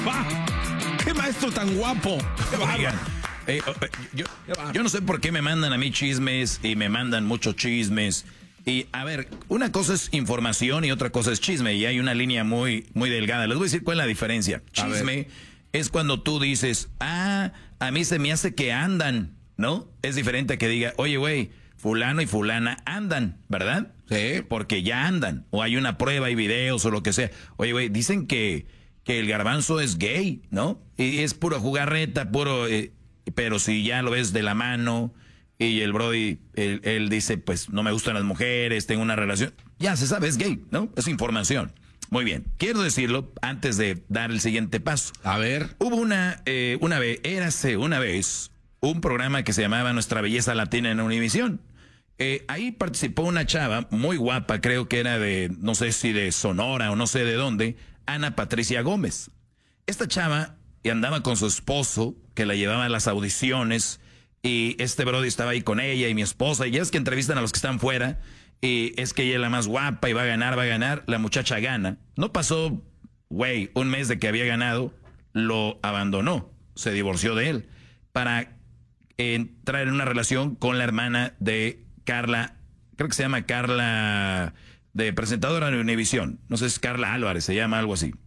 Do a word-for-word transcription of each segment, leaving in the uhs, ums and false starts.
¡Va! ¡Qué maestro tan guapo! ¡Qué Oigan, eh, eh, yo, yo no sé por qué me mandan a mí chismes y me mandan muchos chismes. Y a ver, una cosa es información y otra cosa es chisme. Y hay una línea muy, muy delgada. Les voy a decir cuál es la diferencia. Chisme es cuando tú dices, ah, a mí se me hace que andan, ¿no? Es diferente a que diga, oye, güey, fulano y fulana andan, ¿verdad? Sí. Porque ya andan. O hay una prueba, hay videos o lo que sea. Oye, güey, dicen que, que el garbanzo es gay, ¿no? Y es puro jugarreta, puro... Eh, pero si ya lo ves de la mano y el brody, él, él dice, pues no me gustan las mujeres, tengo una relación, ya se sabe, es gay, ¿no? Es información. Muy bien, quiero decirlo antes de dar el siguiente paso. A ver. Hubo una, eh, una vez, érase una vez, un programa que se llamaba Nuestra Belleza Latina en Univisión. Eh, ahí participó una chava muy guapa, creo que era de, no sé si de Sonora o no sé de dónde, Ana Patricia Gómez. Esta chava andaba con su esposo, que la llevaba a las audiciones, y este brody estaba ahí con ella y mi esposa, y ya es que entrevistan a los que están fuera, y es que ella es la más guapa y va a ganar, va a ganar, la muchacha gana. No pasó, güey, un mes de que había ganado, lo abandonó, se divorció de él, para entrar en una relación con la hermana de Carla, creo que se llama Carla, de presentadora de Univisión, no sé si es Carla Álvarez, se llama algo así.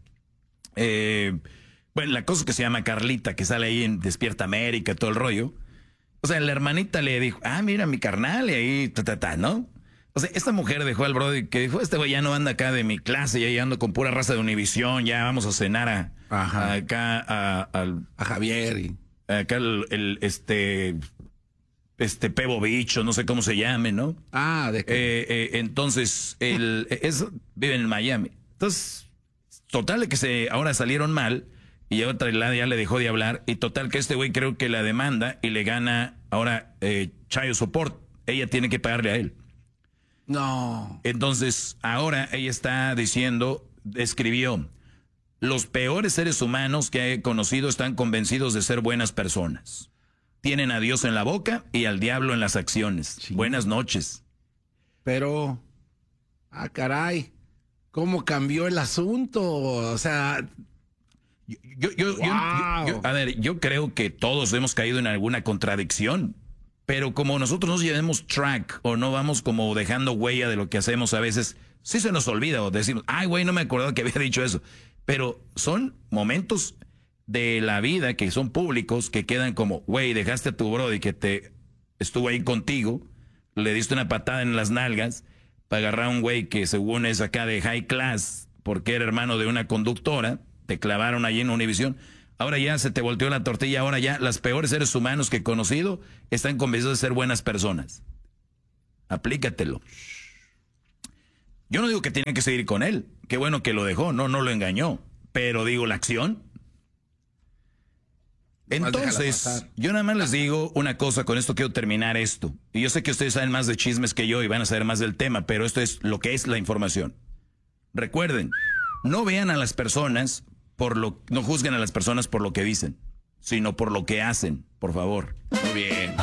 Eh... Bueno, la cosa es que se llama Carlita, que sale ahí en Despierta América, todo el rollo. O sea, la hermanita le dijo, ah, mira, mi carnal, y ahí, ta, ta, ta, ¿no? O sea, esta mujer dejó al brody que dijo, este güey ya no anda acá de mi clase, ya ando con pura raza de Univisión, ya vamos a cenar a, a acá a, a, a Javier y... acá el, el este, este Pebo Bicho, no sé cómo se llame, ¿no? Ah, de qué. Eh, eh, entonces, el, es, viven en Miami. Entonces, total de que se, ahora salieron mal. Y otra ya le dejó de hablar. Y total que este güey creo que la demanda y le gana ahora eh, Child Support. Ella tiene que pagarle a él. No. Entonces ahora ella está diciendo, escribió, los peores seres humanos que he conocido están convencidos de ser buenas personas. Tienen a Dios en la boca y al diablo en las acciones. Sí. Buenas noches. Pero, ah, caray, ¿cómo cambió el asunto? O sea... Yo, yo, yo, wow. yo, yo, a ver, yo creo que todos hemos caído en alguna contradicción, pero como nosotros no llevemos track o no vamos como dejando huella de lo que hacemos a veces, sí se nos olvida o decimos, ay, güey, no me acordaba que había dicho eso. Pero son momentos de la vida que son públicos que quedan como, güey, dejaste a tu brody que te estuvo ahí contigo, le diste una patada en las nalgas para agarrar a un güey que según es acá de high class porque era hermano de una conductora. Te clavaron allí en Univisión. Ahora ya se te volteó la tortilla. Ahora ya los peores seres humanos que he conocido están convencidos de ser buenas personas. Aplícatelo. Yo no digo que tiene que seguir con él. Qué bueno que lo dejó. No, no lo engañó. Pero digo, la acción. Entonces, yo nada más les digo una cosa. Con esto quiero terminar esto. Y yo sé que ustedes saben más de chismes que yo y van a saber más del tema. Pero esto es lo que es la información. Recuerden, no vean a las personas por lo, no juzguen a las personas por lo que dicen, sino por lo que hacen, por favor. Muy bien.